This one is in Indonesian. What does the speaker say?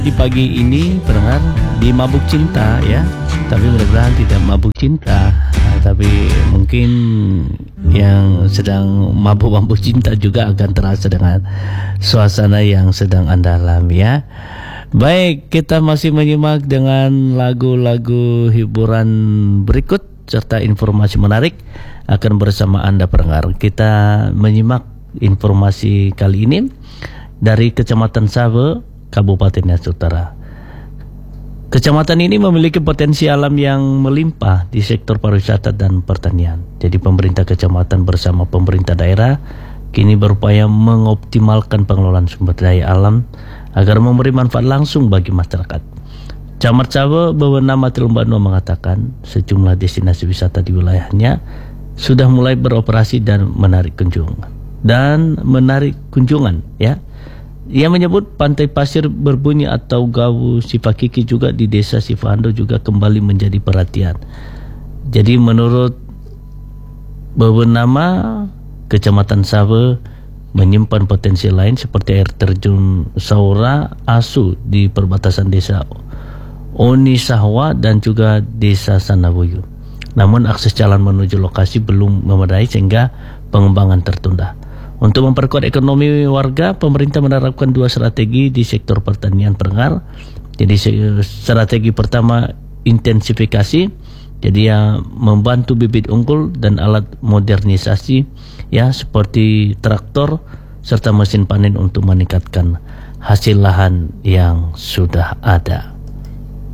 Di pagi ini pendengar di Mabuk Cinta ya, tapi mudah-mudahan tidak mabuk cinta, tapi mungkin yang sedang mabuk-mabuk cinta juga akan terasa dengan suasana yang sedang Anda alami ya. Baik, kita masih menyimak dengan lagu-lagu hiburan berikut serta informasi menarik akan bersama Anda pendengar. Kita menyimak informasi kali ini dari Kecamatan Sawe, Kabupaten Nias Utara. Kecamatan ini memiliki potensi alam yang melimpah di sektor pariwisata dan pertanian. Jadi pemerintah kecamatan bersama pemerintah daerah kini berupaya mengoptimalkan pengelolaan sumber daya alam agar memberi manfaat langsung bagi masyarakat. Camat Sawe Bewenang Matilumbano mengatakan sejumlah destinasi wisata di wilayahnya sudah mulai beroperasi dan menarik kunjungan ya. Ia menyebut pantai pasir berbunyi atau Gawu Sipakiki juga di desa Sifando juga kembali menjadi perhatian. Jadi menurut Bewenang, Kecamatan Sawe menyimpan potensi lain seperti air terjun Saura Asu di perbatasan desa Oni Sahwa dan juga desa Sanabuyu. Namun akses jalan menuju lokasi belum memadai sehingga pengembangan tertunda. Untuk memperkuat ekonomi warga, pemerintah menerapkan dua strategi di sektor pertanian pendengar. Jadi strategi pertama intensifikasi, jadi yang membantu bibit unggul dan alat modernisasi ya seperti traktor serta mesin panen untuk meningkatkan hasil lahan yang sudah ada.